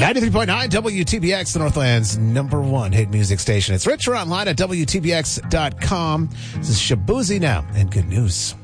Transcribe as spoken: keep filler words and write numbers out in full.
ninety-three point nine W T B X, the Northland's number one hit music station. It's Rich. We're online at W T B X dot com. This is Shaboozey now and good news.